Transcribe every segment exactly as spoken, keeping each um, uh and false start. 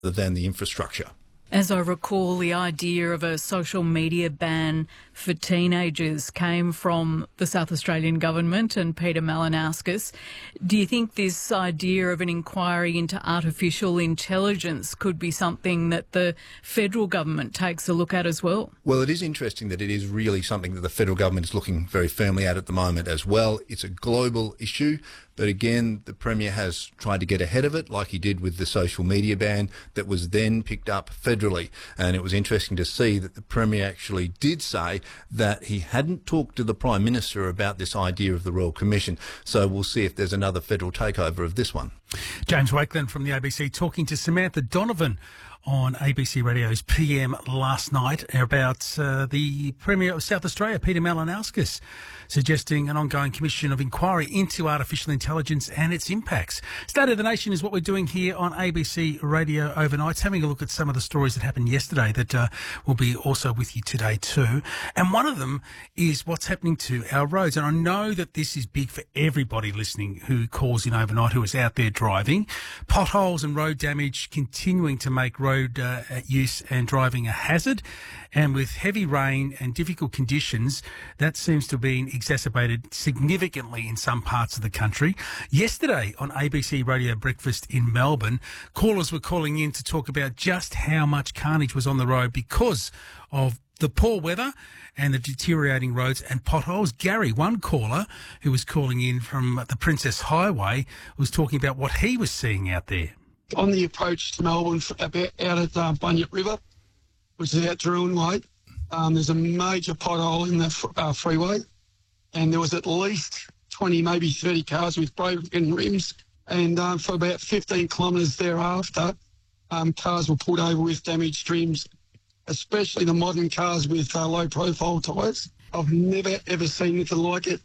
than the infrastructure. As I recall, the idea of a social media ban for teenagers came from the South Australian government and Peter Malinauskas. Do you think this idea of an inquiry into artificial intelligence could be something that the federal government takes a look at as well? Well, it is interesting that it is really something that the federal government is looking very firmly at at the moment as well. It's a global issue. But again, the Premier has tried to get ahead of it, like he did with the social media ban that was then picked up federally. And it was interesting to see that the Premier actually did say that he hadn't talked to the Prime Minister about this idea of the Royal Commission. So we'll see if there's another federal takeover of this one. James Wakeland from the A B C talking to Samantha Donovan on A B C Radio's P M last night about uh, the Premier of South Australia, Peter Malinauskas, suggesting an ongoing commission of inquiry into artificial intelligence and its impacts. State of the Nation is what we're doing here on A B C Radio Overnight, having a look at some of the stories that happened yesterday that uh, will be also with you today too. And one of them is what's happening to our roads. And I know that this is big for everybody listening who calls in overnight, who is out there driving. Potholes and road damage continuing to make road uh, use and driving a hazard. And with heavy rain and difficult conditions, that seems to have been exacerbated significantly in some parts of the country. Yesterday on A B C Radio Breakfast in Melbourne, callers were calling in to talk about just how much carnage was on the road because of the poor weather and the deteriorating roads and potholes. Gary, one caller who was calling in from the Princess Highway, was talking about what he was seeing out there. On the approach to Melbourne, about out at uh, Bunyip River, which is out Drouin Way, um, there's a major pothole in the uh, freeway, and there was at least twenty, maybe thirty cars with broken rims, and um, for about fifteen kilometres thereafter, um, cars were pulled over with damaged rims, especially the modern cars with uh, low-profile tyres. I've never, ever seen anything like it.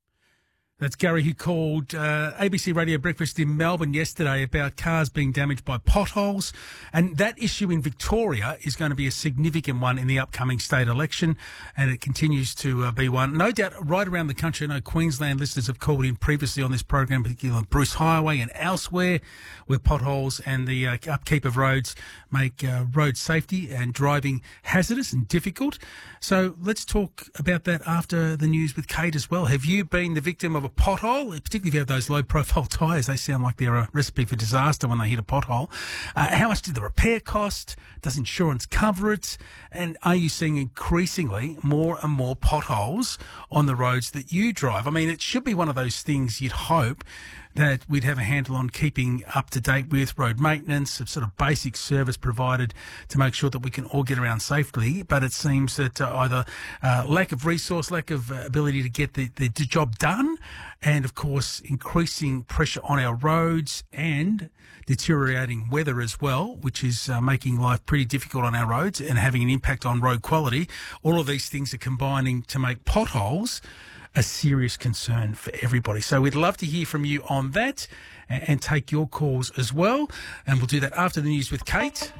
That's Gary, who called uh, A B C Radio Breakfast in Melbourne yesterday about cars being damaged by potholes. And that issue in Victoria is going to be a significant one in the upcoming state election, and it continues to uh, be one. No doubt right around the country. I know Queensland listeners have called in previously on this program, particularly on Bruce Highway and elsewhere, where potholes and the uh, upkeep of roads make uh, road safety and driving hazardous and difficult. So let's talk about that after the news with Kate as well. Have you been the victim of a pothole, particularly if you have those low-profile tyres? They sound like they're a recipe for disaster when they hit a pothole. Uh, how much did the repair cost? Does insurance cover it? And are you seeing increasingly more and more potholes on the roads that you drive? I mean, it should be one of those things you'd hope that we'd have a handle on keeping up to date with road maintenance, a sort of basic service provided to make sure that we can all get around safely. But it seems that uh, either uh, lack of resource, lack of uh, ability to get the, the job done, and of course increasing pressure on our roads and deteriorating weather as well, which is uh, making life pretty difficult on our roads and having an impact on road quality. All of these things are combining to make potholes a serious concern for everybody. So we'd love to hear from you on that and, and take your calls as well. And we'll do that after the news with Kate.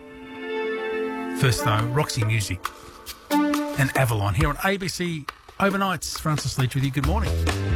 First though, Roxy Music and Avalon here on A B C Overnights. Francis Leach with you. Good morning.